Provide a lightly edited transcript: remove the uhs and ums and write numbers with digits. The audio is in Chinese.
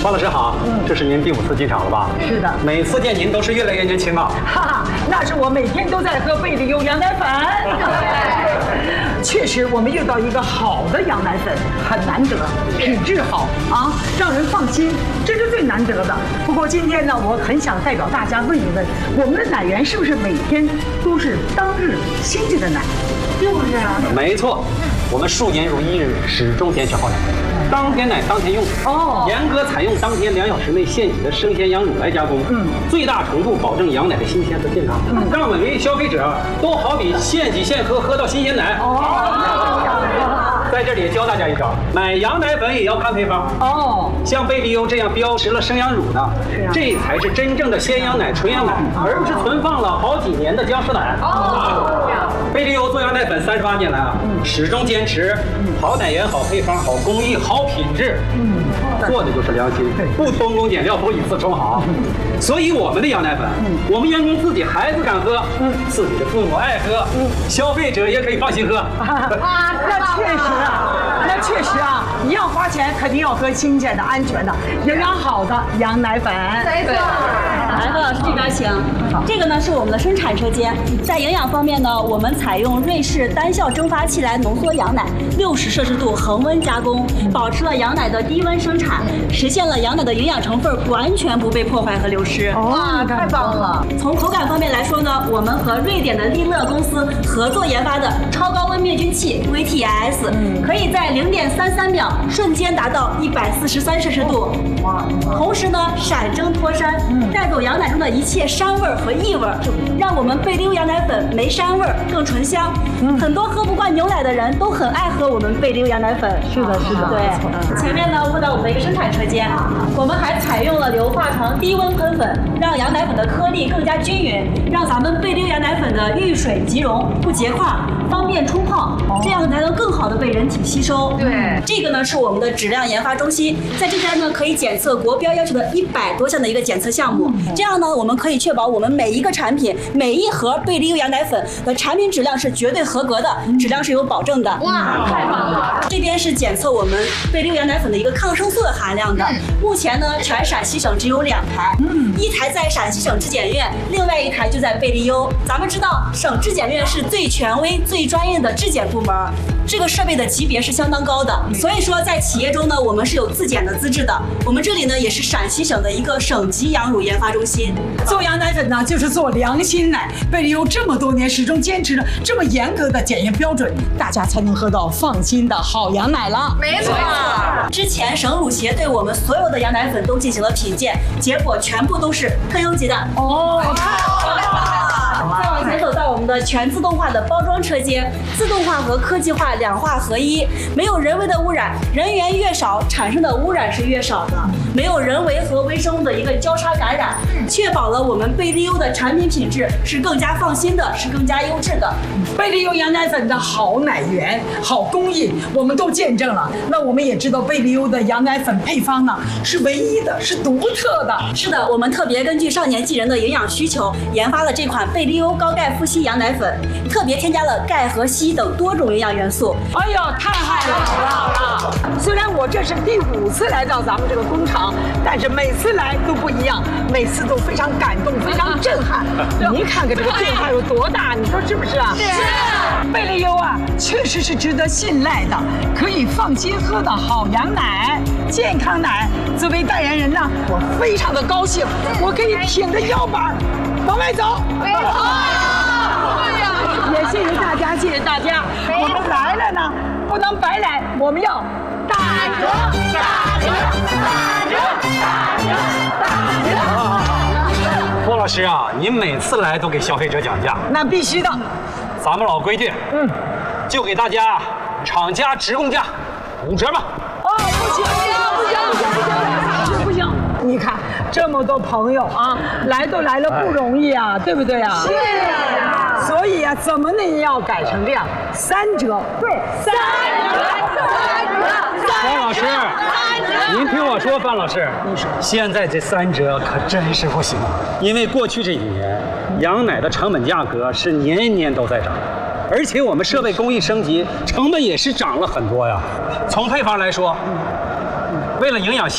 方老师好，这是您第5次进场了吧？ 是的， 每次见您都是越来越年轻啊。 哈哈，那是我每天都在喝贝利优羊奶粉。确实，我们遇到一个好的羊奶粉很难得，品质好啊，让人放心，这是最难得的。不过今天呢，我很想代表大家问一问，我们的奶源是不是每天都是当日新鲜的奶？是不是啊？ 没错，我们数年如一日，始终坚持好奶，当天奶当天用。 哦， 严格采用当天2小时内现挤的生鲜羊乳来加工，最大程度保证羊奶的新鲜和健康，让每位消费者都好比现挤现喝，喝到新鲜奶。在这里教大家一招，买羊奶粉也要看配方。像贝利优这样标识了生羊乳的，这才是真正的鲜羊奶、纯羊奶，而不是存放了好几年的僵尸奶。贝利优做羊奶粉38年来啊，始终坚持好奶源、好配方、好工艺、好品质，做的就是良心，不偷工减料，不以次充好。所以我们的羊奶粉，我们员工自己孩子敢喝，自己的父母爱喝，消费者也可以放心喝。 那确实啊，你要花钱，肯定要喝新鲜的、安全的、营养好的羊奶粉。 没错。来，范老师这边请。这个呢是我们的生产车间，在营养方面呢，我们采用瑞士单效蒸发器来浓缩羊奶，60摄氏度恒温加工，保持了羊奶的低温生产，实现了羊奶的营养成分完全不被破坏和流失。 哇，太棒了！ 从口感方面来说呢，我们和瑞典的利乐公司合作研发的超高温灭菌器 VTS，可以在0.33秒瞬间达到143摄氏度。同时呢，闪蒸脱膻，带走羊奶中的一切膻味和异味，让我们贝利优羊奶粉没膻味更醇香。很多喝不惯牛奶的人都很爱喝我们贝利优羊奶粉。 是的， 对。前面呢，问到我们的一个生产车间，我们还采用了硫化床低温喷粉，让羊奶粉的颗粒更加均匀，让咱们贝利优羊奶粉的遇水即溶，不结块，方便冲泡，这样才能更好的被人体吸收。 对， 这个呢是我们的质量研发中心，在这边呢可以检测国标要求的100多项的一个检测项目，这样呢我们可以确保我们每一个产品、每一盒贝利优羊奶粉的产品质量是绝对合格的，质量是有保证的。 哇，太棒了！ 这边是检测我们贝利优羊奶粉的一个抗生素的含量的，目前呢全陕西省只有2台，一台在陕西省质检院，另外一台就在贝利优。咱们知道省质检院是最权威、最专业的质检部门，这个设备的级别是相当高的，所以说在企业中呢，我们是有自检的资质的。我们这里呢也是陕西省的一个省级羊乳研发中心。 做羊奶粉呢，就是做良心奶。贝利优这么多年始终坚持着这么严格的检验标准，大家才能喝到放心的好羊奶了。 没错。 之前省乳协对我们所有的羊奶粉都进行了品鉴，结果全部都是特优级的。再往前走到我们的全自动化的包装车间，自动化和科技化2化合一，没有人为的污染，人员越少，产生的污染是越少的，没有人为和微生物的一个交叉感染，确保了我们贝利优的产品品质是更加放心的，是更加优质的。 贝利优羊奶粉的好奶源、好工艺，我们都见证了。那我们也知道贝利优的羊奶粉配方呢是唯一的，是独特的。 是的，我们特别根据少年纪人的营养需求，研发了这款贝利优高钙富硒羊奶粉，特别添加了钙和硒等多种营养元素。 哎呀，太好了！虽然我这是第5次来到咱们这个工厂，但是每次来都不一样，每次都非常感动，非常震撼。您看看这个变化有多大，你说是不是啊？ 是。 贝利优啊，确实是值得信赖的，可以放心喝的好羊奶、健康奶。作为代言人呢，我非常的高兴，我可以挺着腰板往外走。 没错。 也谢谢大家，谢谢大家。我们来了呢，不能白来，我们要打折，打折，打折，打折，打折。 郭老师啊，您每次来都给消费者讲价， 那必须的。 咱们老规矩，就给大家厂家直供价5折吧。 不行！你看这么多朋友啊，来都来了不容易啊，对不对啊？ 是。 所以啊，怎么呢也要改成这样，3折。对，3折。 方老师，您听我说，范老师，现在这3折可真是不行，因为过去这几年，羊奶的成本价格是年年都在涨，而且我们设备工艺升级，成本也是涨了很多呀。从配方来说，为了营养